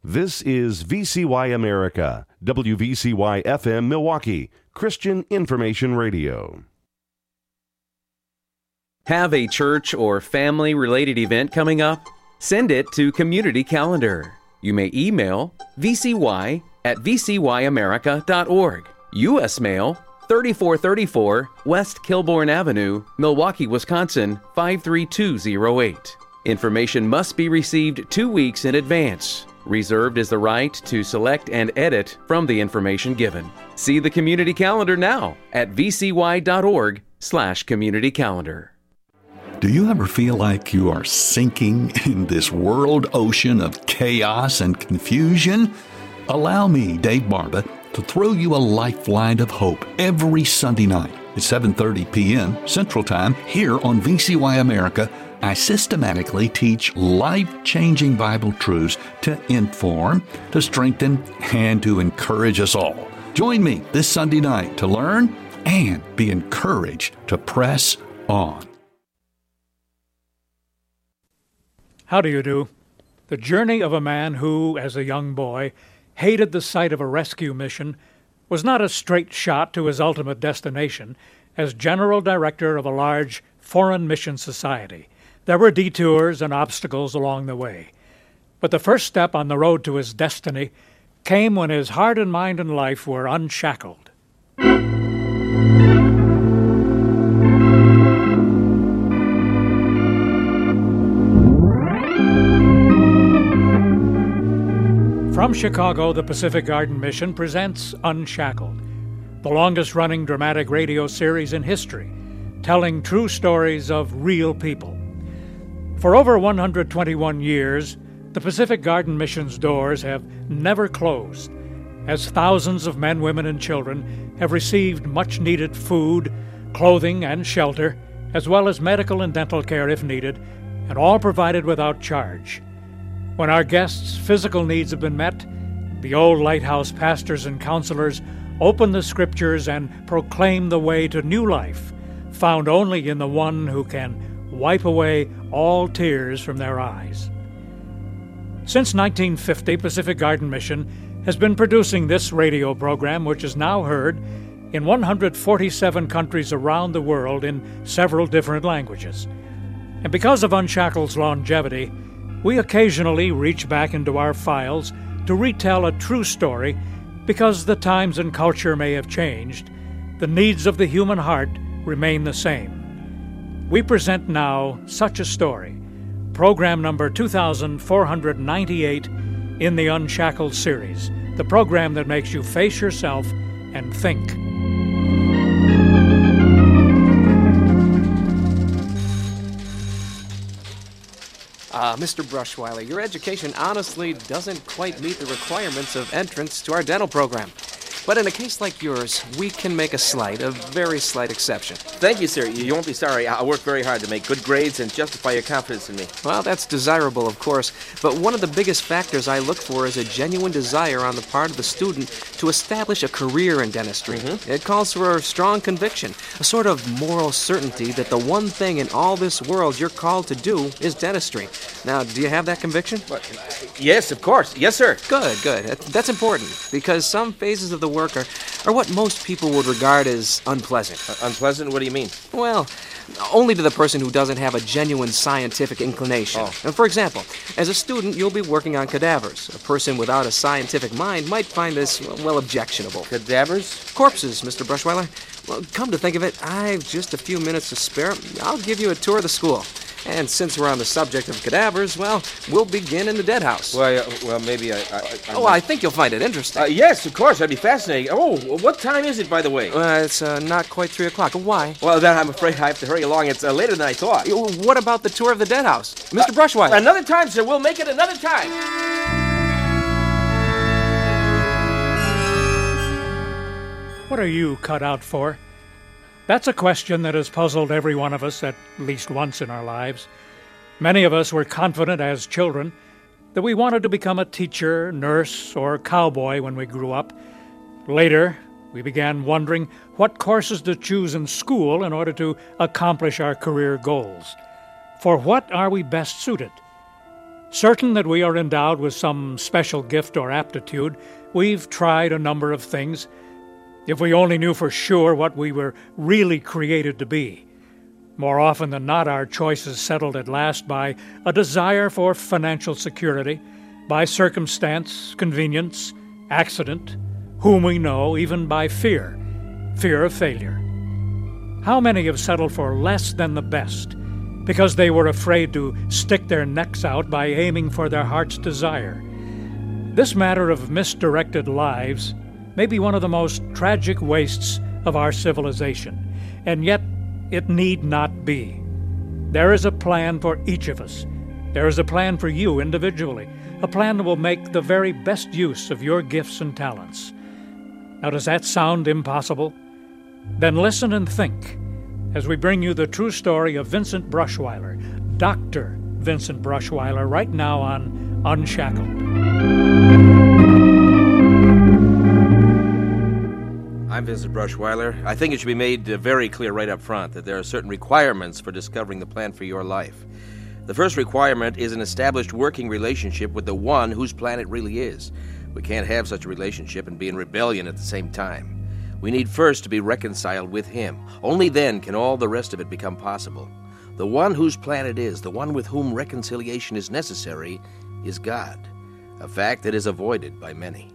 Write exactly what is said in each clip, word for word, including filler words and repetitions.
This is V C Y America, W V C Y F M Milwaukee, Christian Information Radio. Have a church or family-related event coming up? Send it to Community Calendar. You may email V C Y at v c y america dot org. U S Mail, thirty-four thirty-four West Kilbourne Avenue, Milwaukee, Wisconsin, five three two zero eight. Information must be received two weeks in advance. Reserved is the right to select and edit from the information given. See the Community Calendar now at v c y dot org slash community calendar. Do you ever feel like you are sinking in this world ocean of chaos and confusion? Allow me, Dave Barba, to throw you a lifeline of hope every Sunday night at seven thirty p.m. Central Time here on V C Y America. I systematically teach life-changing Bible truths to inform, to strengthen, and to encourage us all. Join me this Sunday night to learn and be encouraged to press on. How do you do? The journey of a man who, as a young boy, hated the sight of a rescue mission was not a straight shot to his ultimate destination as General Director of a large foreign mission society. There were detours and obstacles along the way. But the first step on the road to his destiny came when his heart and mind and life were unshackled. From Chicago, the Pacific Garden Mission presents Unshackled, the longest-running dramatic radio series in history, telling true stories of real people. For over one hundred twenty-one years, the Pacific Garden Mission's doors have never closed, as thousands of men, women, and children have received much-needed food, clothing, and shelter, as well as medical and dental care if needed, and all provided without charge. When our guests' physical needs have been met, the old lighthouse pastors and counselors open the Scriptures and proclaim the way to new life, found only in the one who can wipe away all tears from their eyes. Since nineteen fifty, Pacific Garden Mission has been producing this radio program, which is now heard in one hundred forty-seven countries around the world in several different languages. And because of Unshackled's longevity, we occasionally reach back into our files to retell a true story because the times and culture may have changed. The needs of the human heart remain the same. We present now Such a Story, program number two thousand four hundred ninety-eight in the Unshackled series, the program that makes you face yourself and think. Uh, Mister Brushweiler, your education honestly doesn't quite meet the requirements of entrance to our dental program. But in a case like yours, we can make a slight, a very slight exception. Thank you, sir. You won't be sorry. I work very hard to make good grades and justify your confidence in me. Well, that's desirable, of course. But one of the biggest factors I look for is a genuine desire on the part of the student to establish a career in dentistry. Mm-hmm. It calls for a strong conviction, a sort of moral certainty that the one thing in all this world you're called to do is dentistry. Now, do you have that conviction? What? Yes, of course. Yes, sir. Good, good. That's important, because some phases of the work are, are what most people would regard as unpleasant. Uh, unpleasant? What do you mean? Well, only to the person who doesn't have a genuine scientific inclination. Oh. And for example, as a student, you'll be working on cadavers. A person without a scientific mind might find this, well, objectionable. Cadavers? Corpses, Mister Brushweiler. Well, come to think of it, I've just a few minutes to spare. I'll give you a tour of the school. And since we're on the subject of cadavers, well, we'll begin in the dead house. Well, uh, well, maybe I... I, I oh, I think you'll find it interesting. Uh, yes, of course. That'd be fascinating. Oh, what time is it, by the way? Uh, it's uh, not quite three o'clock. Why? Well, then I'm afraid I have to hurry along. It's uh, later than I thought. What about the tour of the dead house? Mister Uh, Brushweiler. Another time, sir. We'll make it another time. What are you cut out for? That's a question that has puzzled every one of us at least once in our lives. Many of us were confident as children that we wanted to become a teacher, nurse, or cowboy when we grew up. Later, we began wondering what courses to choose in school in order to accomplish our career goals. For what are we best suited? Certain that we are endowed with some special gift or aptitude, we've tried a number of things. If we only knew for sure what we were really created to be. More often than not, our choices settled at last by a desire for financial security, by circumstance, convenience, accident, whom we know, even by fear, fear of failure. How many have settled for less than the best because they were afraid to stick their necks out by aiming for their heart's desire? This matter of misdirected lives may be one of the most tragic wastes of our civilization, and yet it need not be. There is a plan for each of us. There is a plan for you individually, a plan that will make the very best use of your gifts and talents. Now, does that sound impossible? Then listen and think as we bring you the true story of Vincent Brushweiler, Doctor Vincent Brushweiler, right now on Unshackled. I'm Vincent Brushweiler. I think it should be made uh, very clear right up front that there are certain requirements for discovering the plan for your life. The first requirement is an established working relationship with the one whose plan it really is. We can't have such a relationship and be in rebellion at the same time. We need first to be reconciled with him. Only then can all the rest of it become possible. The one whose plan it is, the one with whom reconciliation is necessary, is God, a fact that is avoided by many.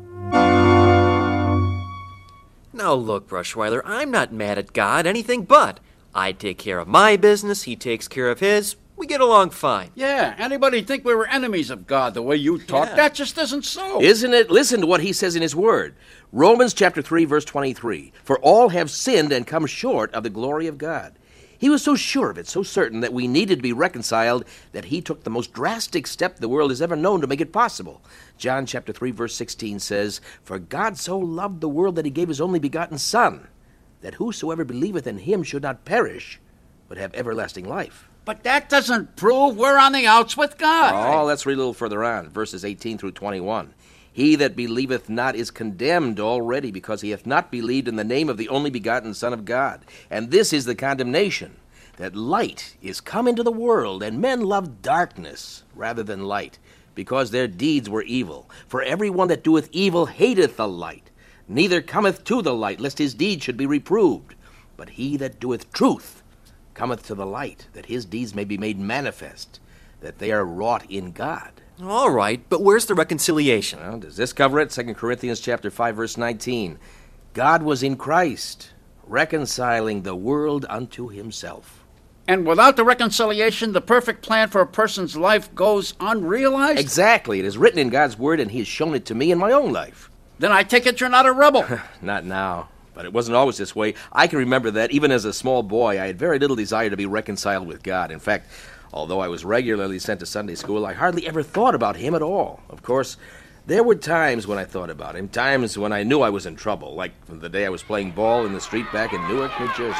Now look, Brushweiler, I'm not mad at God, anything but. I take care of my business, he takes care of his. We get along fine. Yeah, anybody think we were enemies of God the way you talk? Yeah. That just isn't so. Isn't it? Listen to what he says in his word. Romans chapter three, verse twenty-three. For all have sinned and come short of the glory of God. He was so sure of it, so certain that we needed to be reconciled, that he took the most drastic step the world has ever known to make it possible. John chapter three, verse sixteen says, For God so loved the world that he gave his only begotten Son, that whosoever believeth in him should not perish, but have everlasting life. But that doesn't prove we're on the outs with God. Oh, let's read a little further on, verses eighteen through twenty-one. He that believeth not is condemned already, because he hath not believed in the name of the only begotten Son of God. And this is the condemnation, that light is come into the world, and men love darkness rather than light, because their deeds were evil. For every one that doeth evil hateth the light, neither cometh to the light, lest his deeds should be reproved. But he that doeth truth cometh to the light, that his deeds may be made manifest, that they are wrought in God. All right, but where's the reconciliation? Well, does this cover it? Second Corinthians chapter five, verse nineteen. God was in Christ, reconciling the world unto himself. And without the reconciliation, the perfect plan for a person's life goes unrealized? Exactly. It is written in God's word, and he has shown it to me in my own life. Then I take it you're not a rebel. Not now. But it wasn't always this way. I can remember that even as a small boy, I had very little desire to be reconciled with God. In fact, although I was regularly sent to Sunday school, I hardly ever thought about him at all. Of course, there were times when I thought about him, times when I knew I was in trouble, like the day I was playing ball in the street back in Newark, New Jersey.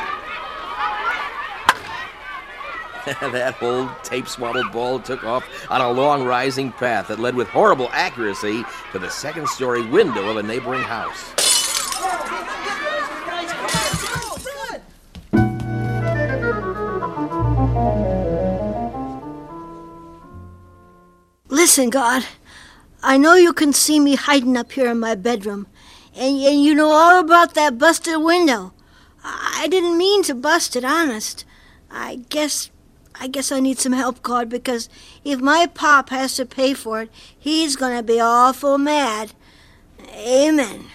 That old tape-swaddled ball took off on a long rising path that led with horrible accuracy to the second-story window of a neighboring house. Listen, God, I know you can see me hiding up here in my bedroom, and, and you know all about that busted window. I didn't mean to bust it, honest. I guess, I guess I need some help, God, because if my pop has to pay for it, he's going to be awful mad. Amen.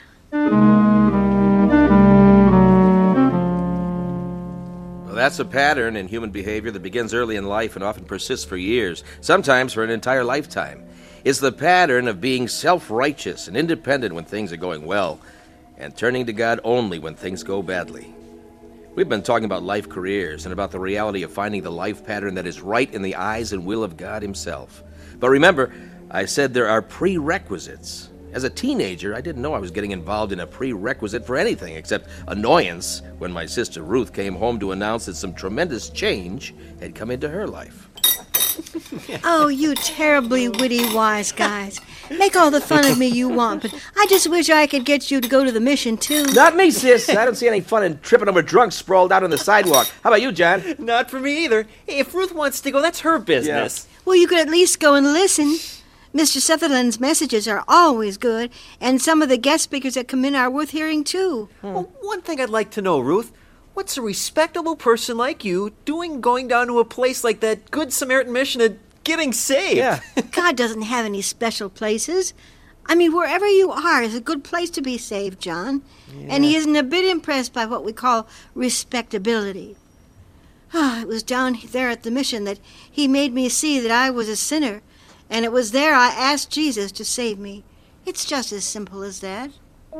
That's a pattern in human behavior that begins early in life and often persists for years, sometimes for an entire lifetime. It's the pattern of being self-righteous and independent when things are going well, and turning to God only when things go badly. We've been talking about life careers and about the reality of finding the life pattern that is right in the eyes and will of God himself. But remember, I said there are prerequisites. As a teenager, I didn't know I was getting involved in a prerequisite for anything except annoyance when my sister Ruth came home to announce that some tremendous change had come into her life. Oh, you terribly witty wise guys. Make all the fun of me you want, but I just wish I could get you to go to the mission, too. Not me, sis. I don't see any fun in tripping over drunks sprawled out on the sidewalk. How about you, John? Not for me either. Hey, if Ruth wants to go, that's her business. Yeah. Well, you could at least go and listen. Mister Sutherland's messages are always good, and some of the guest speakers that come in are worth hearing, too. Hmm. Well, one thing I'd like to know, Ruth, what's a respectable person like you doing going down to a place like that Good Samaritan Mission and getting saved? Yeah. God doesn't have any special places. I mean, wherever you are is a good place to be saved, John. Yeah. And he isn't a bit impressed by what we call respectability. Ah, it was down there at the mission that he made me see that I was a sinner, and it was there I asked Jesus to save me. It's just as simple as that.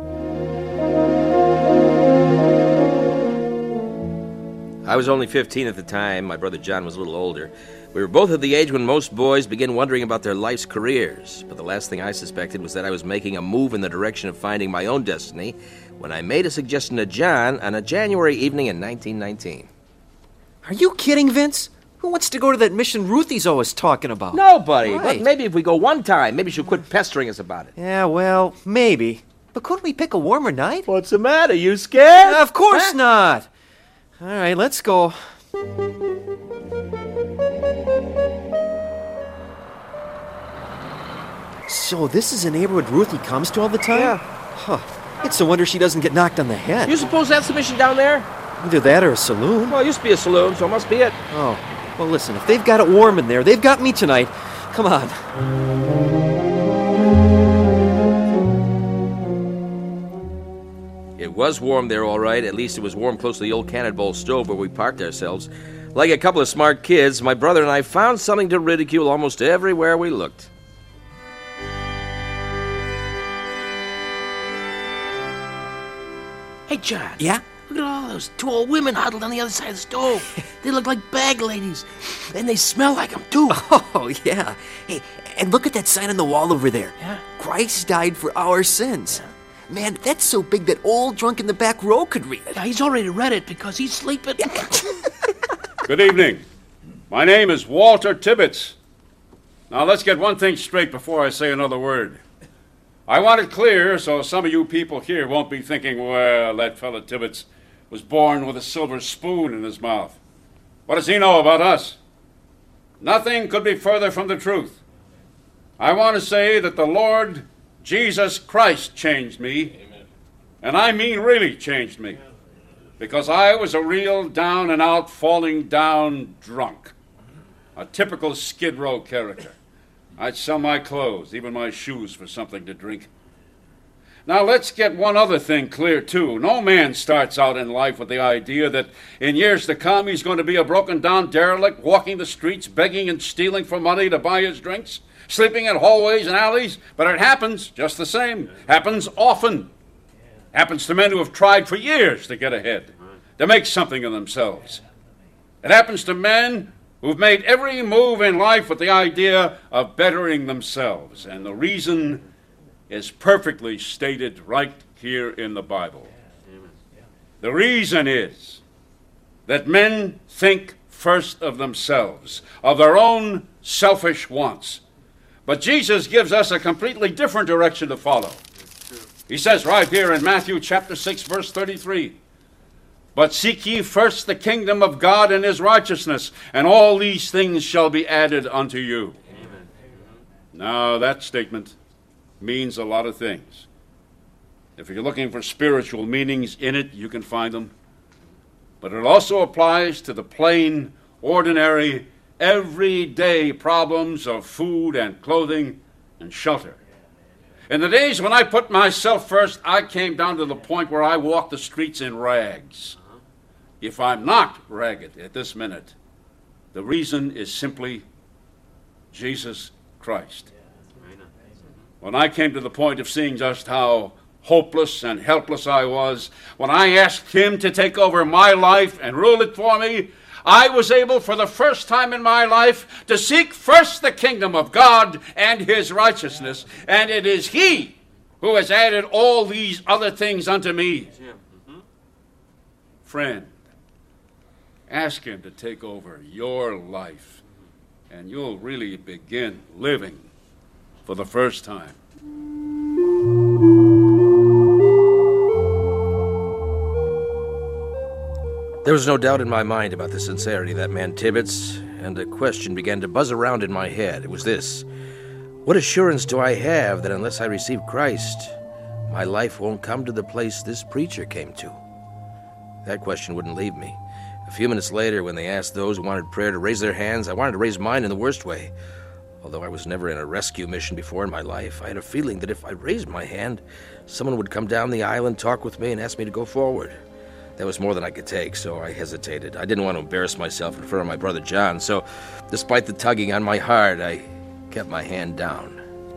I was only fifteen at the time. My brother John was a little older. We were both at the age when most boys begin wondering about their life's careers. But the last thing I suspected was that I was making a move in the direction of finding my own destiny when I made a suggestion to John on a January evening in nineteen nineteen. Are you kidding, Vince? Who wants to go to that mission Ruthie's always talking about? Nobody. Right. But maybe if we go one time, maybe she'll quit pestering us about it. Yeah, well, maybe. But couldn't we pick a warmer night? What's the matter? You scared? Uh, of course huh? not. All right, let's go. So this is a neighborhood Ruthie comes to all the time? Yeah. Huh. It's a wonder she doesn't get knocked on the head. You suppose that's the mission down there? Either that or a saloon. Well, it used to be a saloon, so it must be it. Oh, well, listen, if they've got it warm in there, they've got me tonight. Come on. It was warm there, all right. At least it was warm close to the old cannonball stove where we parked ourselves. Like a couple of smart kids, my brother and I found something to ridicule almost everywhere we looked. Hey, John. Yeah? Look at all those two old women huddled on the other side of the stove. They look like bag ladies. And they smell like them, too. Oh, yeah. Hey, and look at that sign on the wall over there. Yeah? Christ died for our sins. Man, that's so big that old drunk in the back row could read it. Yeah, he's already read it because he's sleeping. Good evening. My name is Walter Tibbetts. Now, let's get one thing straight before I say another word. I want it clear so some of you people here won't be thinking, well, that fella Tibbetts was born with a silver spoon in his mouth. What does he know about us? Nothing could be further from the truth. I want to say that the Lord Jesus Christ changed me, Amen. And I mean really changed me, because I was a real down-and-out, falling-down drunk, a typical Skid Row character. I'd sell my clothes, even my shoes, for something to drink. Now, let's get one other thing clear, too. No man starts out in life with the idea that in years to come he's going to be a broken-down derelict, walking the streets, begging and stealing for money to buy his drinks, sleeping in hallways and alleys. But it happens just the same. Happens often. Happens to men who have tried for years to get ahead, to make something of themselves. It happens to men who've made every move in life with the idea of bettering themselves. And the reason is perfectly stated right here in the Bible. The reason is that men think first of themselves, of their own selfish wants. But Jesus gives us a completely different direction to follow. He says right here in Matthew chapter six, verse thirty-three, "But seek ye first the kingdom of God and his righteousness, and all these things shall be added unto you." Amen. Now, that statement means a lot of things. If you're looking for spiritual meanings in it, you can find them. But it also applies to the plain, ordinary, everyday problems of food and clothing and shelter. In the days when I put myself first, I came down to the point where I walked the streets in rags. If I'm not ragged at this minute, the reason is simply Jesus Christ. When I came to the point of seeing just how hopeless and helpless I was, when I asked him to take over my life and rule it for me, I was able for the first time in my life to seek first the kingdom of God and his righteousness. And it is he who has added all these other things unto me. Mm-hmm. Friend, ask him to take over your life, and you'll really begin living for the first time. There was no doubt in my mind about the sincerity of that man Tibbetts, and a question began to buzz around in my head. It was this: what assurance do I have that unless I receive Christ, my life won't come to the place this preacher came to? That question wouldn't leave me. A few minutes later, when they asked those who wanted prayer to raise their hands, I wanted to raise mine in the worst way. Although I was never in a rescue mission before in my life, I had a feeling that if I raised my hand, someone would come down the aisle and talk with me and ask me to go forward. That was more than I could take, so I hesitated. I didn't want to embarrass myself in front of my brother John, so despite the tugging on my heart, I kept my hand down.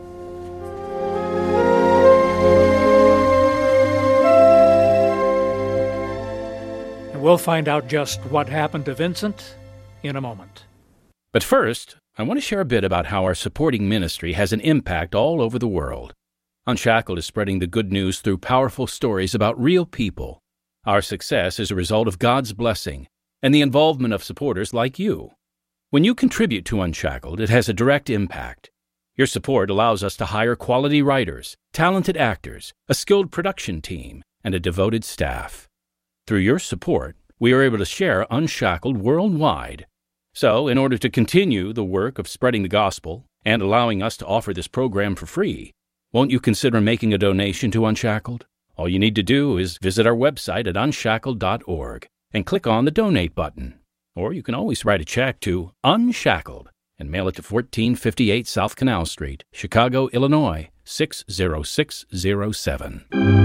We'll find out just what happened to Vincent in a moment. But first, I want to share a bit about how our supporting ministry has an impact all over the world. Unshackled is spreading the good news through powerful stories about real people. Our success is a result of God's blessing and the involvement of supporters like you. When you contribute to Unshackled, it has a direct impact. Your support allows us to hire quality writers, talented actors, a skilled production team, and a devoted staff. Through your support, we are able to share Unshackled worldwide. So, in order to continue the work of spreading the gospel and allowing us to offer this program for free, won't you consider making a donation to Unshackled? All you need to do is visit our website at unshackled dot org and click on the Donate button. Or you can always write a check to Unshackled and mail it to fourteen fifty-eight South Canal Street, Chicago, Illinois, six zero six zero seven.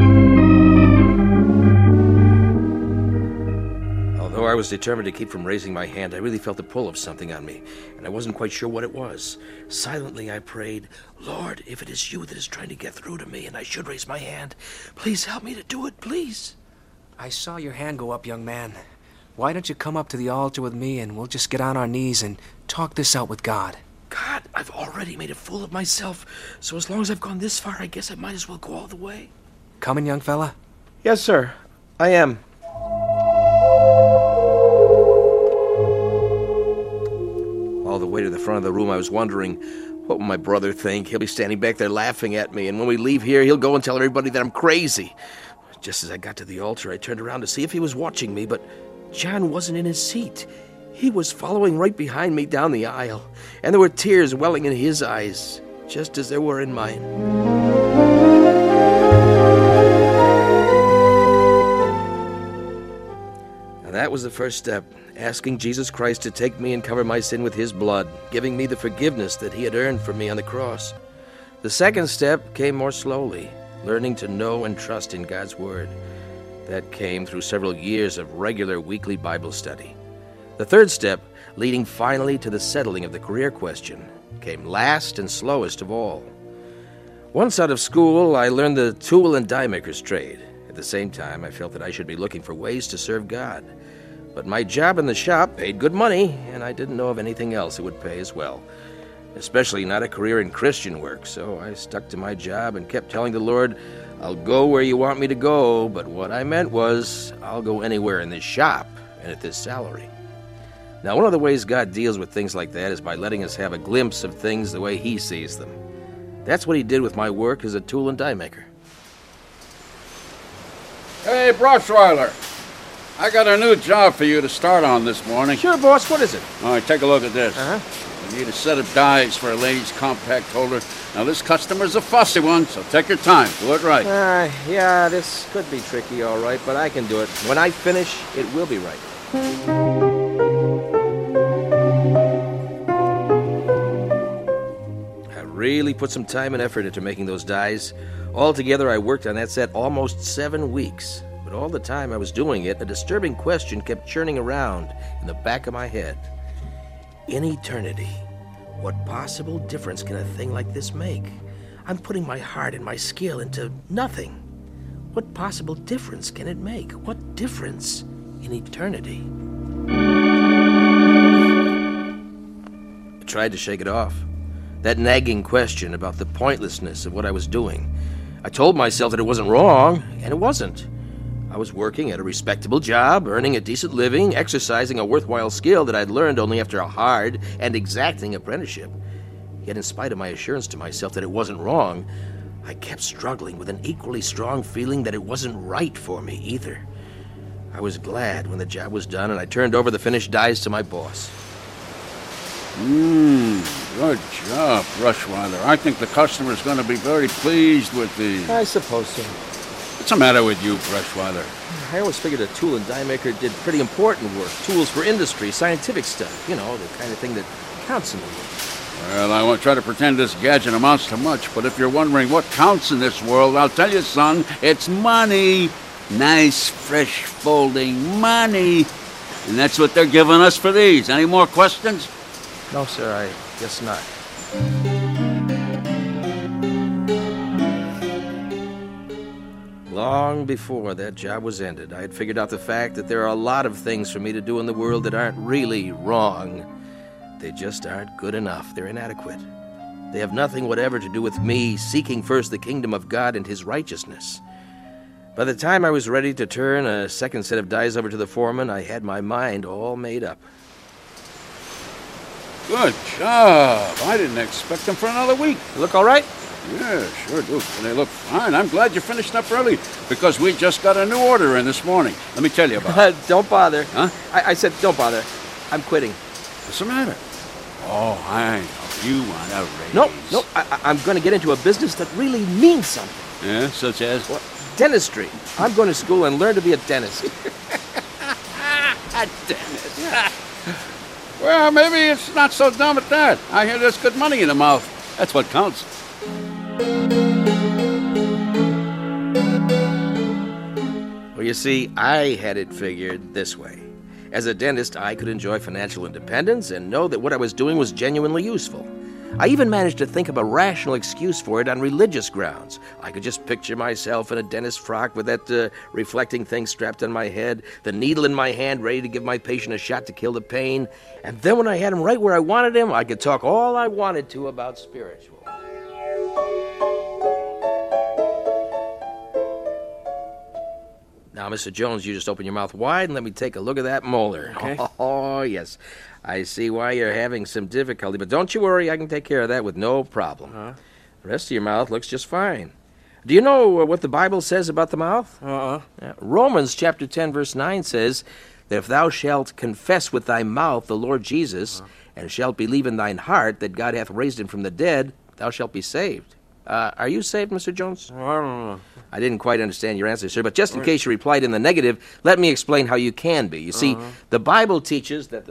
Although I was determined to keep from raising my hand, I really felt the pull of something on me, and I wasn't quite sure what it was. Silently I prayed, Lord, if it is you that is trying to get through to me and I should raise my hand, please help me to do it, please. I saw your hand go up, young man. Why don't you come up to the altar with me and we'll just get on our knees and talk this out with God? God, I've already made a fool of myself, so as long as I've gone this far, I guess I might as well go all the way. Coming, young fella? Yes, sir. I am. All the way to the front of the room, I was wondering, what will my brother think? He'll be standing back there laughing at me, and when we leave here, he'll go and tell everybody that I'm crazy. Just as I got to the altar, I turned around to see if he was watching me, but John wasn't in his seat. He was following right behind me down the aisle, and there were tears welling in his eyes, just as there were in mine. Now that was the first step, asking Jesus Christ to take me and cover my sin with his blood, giving me the forgiveness that he had earned for me on the cross. The second step came more slowly, learning to know and trust in God's Word. That came through several years of regular weekly Bible study. The third step, leading finally to the settling of the career question, came last and slowest of all. Once out of school, I learned the tool and die maker's trade. At the same time, I felt that I should be looking for ways to serve God. But my job in the shop paid good money, and I didn't know of anything else that would pay as well, especially not a career in Christian work. So I stuck to my job and kept telling the Lord, I'll go where you want me to go, but what I meant was, I'll go anywhere in this shop and at this salary. Now, one of the ways God deals with things like that is by letting us have a glimpse of things the way he sees them. That's what he did with my work as a tool and die maker. Hey, Broschweiler, I got a new job for you to start on this morning. Sure, boss. What is it? All right, take a look at this. Uh-huh. You need a set of dies for a lady's compact holder. Now, this customer's a fussy one, so take your time. Do it right. Uh, yeah, this could be tricky, all right, but I can do it. When I finish, it will be right. I really put some time and effort into making those dies. Altogether, I worked on that set almost seven weeks. But all the time I was doing it, a disturbing question kept churning around in the back of my head. In eternity, what possible difference can a thing like this make? I'm putting my heart and my skill into nothing. What possible difference can it make? What difference in eternity? I tried to shake it off. That nagging question about the pointlessness of what I was doing. I told myself that it wasn't wrong, and it wasn't. I was working at a respectable job, earning a decent living, exercising a worthwhile skill that I'd learned only after a hard and exacting apprenticeship. Yet in spite of my assurance to myself that it wasn't wrong, I kept struggling with an equally strong feeling that it wasn't right for me either. I was glad when the job was done and I turned over the finished dies to my boss. Mmm, good job, Brushweiler. I think the customer's going to be very pleased with these. I suppose so. What's the matter with you, Brushweiler? I always figured a tool and die maker did pretty important work. Tools for industry, scientific stuff. You know, the kind of thing that counts in the world. Well, I won't try to pretend this gadget amounts to much, but if you're wondering what counts in this world, I'll tell you, son, it's money. Nice, fresh, folding money. And that's what they're giving us for these. Any more questions? No, sir, I guess not. Long before that job was ended, I had figured out the fact that there are a lot of things for me to do in the world that aren't really wrong. They just aren't good enough. They're inadequate. They have nothing whatever to do with me seeking first the kingdom of God and his righteousness. By the time I was ready to turn a second set of dies over to the foreman, I had my mind all made up. Good job. I didn't expect them for another week. You look all right? Yeah, sure do. They look fine. I'm glad you finished up early, because we just got a new order in this morning. Let me tell you about it. Don't bother. Huh? I, I said don't bother. I'm quitting. What's the matter? Oh, I know. You want a raise. No, no. I, I'm going to get into a business that really means something. Yeah, such as? What? Dentistry. I'm going to school and learn to be a dentist. A dentist? Yeah. Well, maybe it's not so dumb at that. I hear there's good money in the mouth. That's what counts. Well, you see, I had it figured this way. As a dentist, I could enjoy financial independence and know that what I was doing was genuinely useful. I even managed to think of a rational excuse for it on religious grounds. I could just picture myself in a dentist frock with that uh, reflecting thing strapped on my head, the needle in my hand, ready to give my patient a shot to kill the pain. And then when I had him right where I wanted him, I could talk all I wanted to about spiritual. Now, Mister Jones, you just open your mouth wide and let me take a look at that molar. Okay. Oh, yes. I see why you're having some difficulty, but don't you worry, I can take care of that with no problem. Uh-huh. The rest of your mouth looks just fine. Do you know what the Bible says about the mouth? Uh-uh. Yeah. Romans chapter ten, verse nine says that if thou shalt confess with thy mouth the Lord Jesus, uh-huh. and shalt believe in thine heart that God hath raised him from the dead, thou shalt be saved. Uh, are you saved, Mister Jones? I don't know. I didn't quite understand your answer, sir, but just in case you replied in the negative, let me explain how you can be. You see, uh-huh. the Bible teaches that the...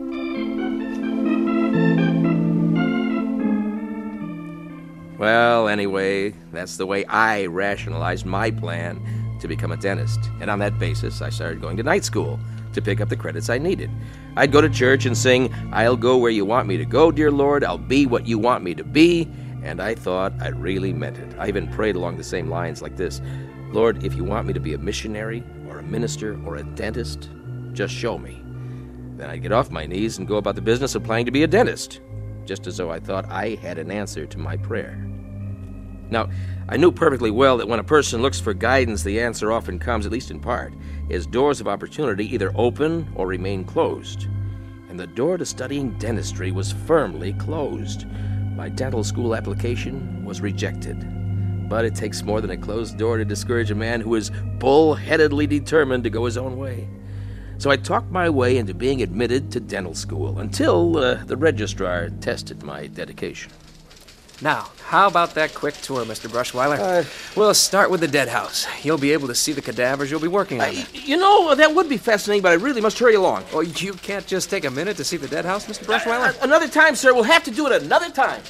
Well, anyway, that's the way I rationalized my plan to become a dentist. And on that basis, I started going to night school to pick up the credits I needed. I'd go to church and sing, I'll go where you want me to go, dear Lord, I'll be what you want me to be. And I thought I really meant it. I even prayed along the same lines like this. Lord, if you want me to be a missionary or a minister or a dentist, just show me. Then I'd get off my knees and go about the business of planning to be a dentist, just as though I thought I had an answer to my prayer. Now, I knew perfectly well that when a person looks for guidance, the answer often comes, at least in part, as doors of opportunity either open or remain closed. And the door to studying dentistry was firmly closed. My dental school application was rejected. But it takes more than a closed door to discourage a man who is bull-headedly determined to go his own way. So I talked my way into being admitted to dental school until uh, the registrar tested my dedication. Now, how about that quick tour, Mister Brushweiler? Uh, we'll start with the dead house. You'll be able to see the cadavers you'll be working on. Uh, you know, that would be fascinating, but I really must hurry along. Oh, you can't just take a minute to see the dead house, Mister Brushweiler? Uh, another time, sir. We'll have to do it another time.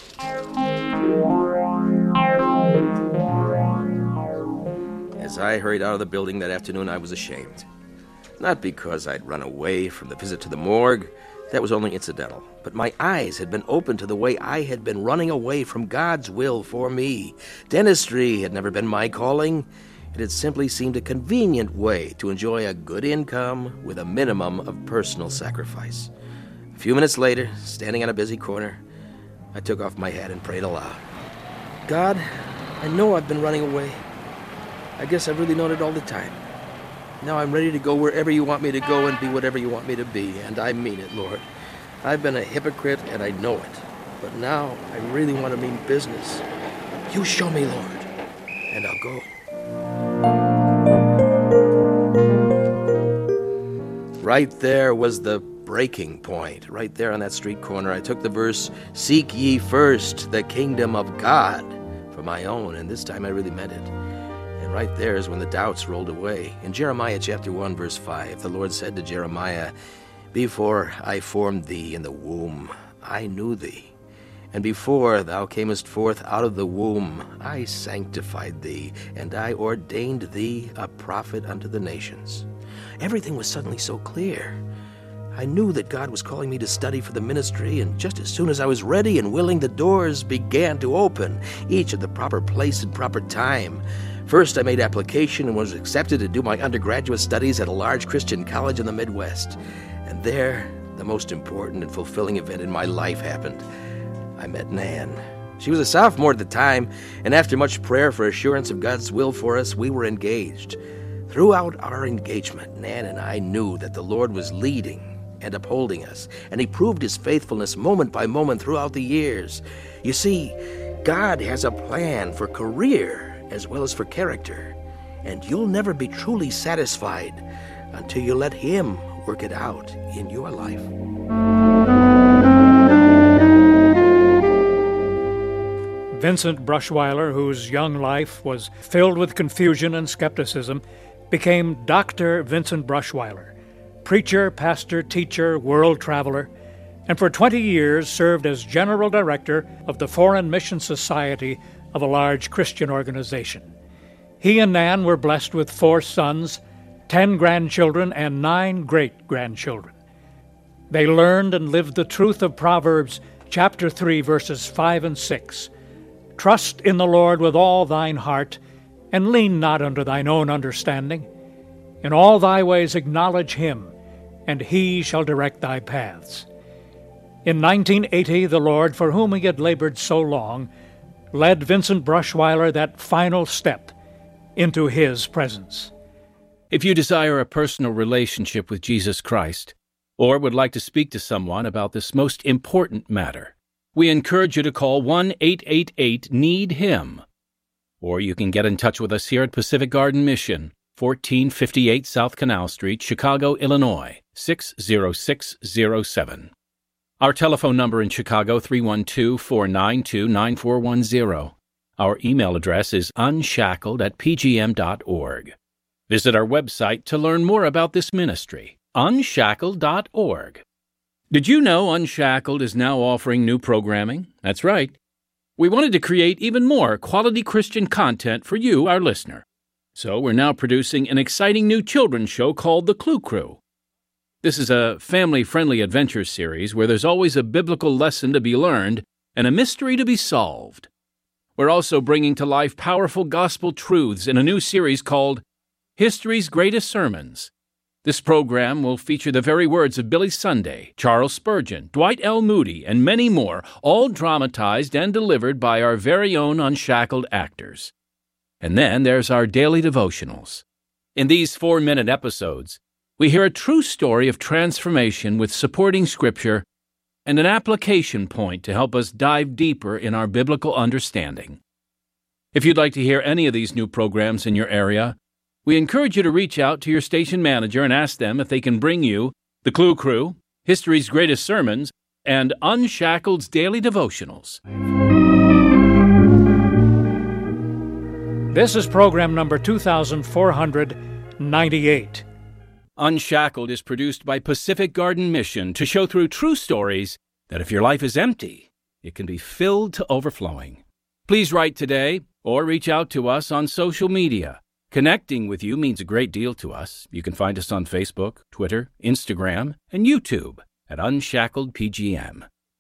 As I hurried out of the building that afternoon, I was ashamed. Not because I'd run away from the visit to the morgue. That was only incidental. But my eyes had been opened to the way I had been running away from God's will for me. Dentistry had never been my calling. It had simply seemed a convenient way to enjoy a good income with a minimum of personal sacrifice. A few minutes later, standing on a busy corner, I took off my hat and prayed aloud. God, I know I've been running away. I guess I've really known it all the time. Now I'm ready to go wherever you want me to go and be whatever you want me to be, and I mean it, Lord. I've been a hypocrite, and I know it. But now I really want to mean business. You show me, Lord, and I'll go. Right there was the breaking point. Right there on that street corner, I took the verse, "Seek ye first the kingdom of God," for my own, and this time I really meant it. And right there is when the doubts rolled away. In Jeremiah chapter one, verse five, the Lord said to Jeremiah, "Before I formed thee in the womb, I knew thee. And before thou camest forth out of the womb, I sanctified thee, and I ordained thee a prophet unto the nations." Everything was suddenly so clear. I knew that God was calling me to study for the ministry, and just as soon as I was ready and willing, the doors began to open, each at the proper place and proper time. First, I made application and was accepted to do my undergraduate studies at a large Christian college in the Midwest. And there, the most important and fulfilling event in my life happened. I met Nan. She was a sophomore at the time, and after much prayer for assurance of God's will for us, we were engaged. Throughout our engagement, Nan and I knew that the Lord was leading and upholding us, and He proved His faithfulness moment by moment throughout the years. You see, God has a plan for career as well as for character, and you'll never be truly satisfied until you let Him work it out in your life. Vincent Brushweiler, whose young life was filled with confusion and skepticism, became Doctor Vincent Brushweiler, preacher, pastor, teacher, world traveler, and for twenty years served as General Director of the Foreign Mission Society of a large Christian organization. He and Nan were blessed with four sons, ten grandchildren, and nine great-grandchildren. They learned and lived the truth of Proverbs chapter three, verses five and six. "Trust in the Lord with all thine heart, and lean not unto thine own understanding. In all thy ways acknowledge Him, and He shall direct thy paths." In nineteen eighty, the Lord, for whom he had labored so long, led Vincent Brushweiler that final step into His presence. If you desire a personal relationship with Jesus Christ, or would like to speak to someone about this most important matter, we encourage you to call one eight eight eight need him. Or you can get in touch with us here at Pacific Garden Mission, fourteen fifty-eight South Canal Street, Chicago, Illinois, six zero six zero seven. Our telephone number in Chicago, three one two, four nine two, nine four one zero. Our email address is unshackled at p g m dot org. Visit our website to learn more about this ministry, unshackled dot org. Did you know Unshackled is now offering new programming? That's right. We wanted to create even more quality Christian content for you, our listener. So we're now producing an exciting new children's show called The Clue Crew. This is a family-friendly adventure series where there's always a biblical lesson to be learned and a mystery to be solved. We're also bringing to life powerful gospel truths in a new series called History's Greatest Sermons. This program will feature the very words of Billy Sunday, Charles Spurgeon, Dwight L. Moody, and many more, all dramatized and delivered by our very own Unshackled actors. And then there's our daily devotionals. In these four-minute episodes, we hear a true story of transformation with supporting scripture and an application point to help us dive deeper in our biblical understanding. If you'd like to hear any of these new programs in your area, we encourage you to reach out to your station manager and ask them if they can bring you The Clue Crew, History's Greatest Sermons, and Unshackled's Daily Devotionals. This is program number two thousand four hundred ninety-eight. Unshackled is produced by Pacific Garden Mission to show through true stories that if your life is empty, it can be filled to overflowing. Please write today or reach out to us on social media. Connecting with you means a great deal to us. You can find us on Facebook, Twitter, Instagram, and YouTube at Unshackled P G M.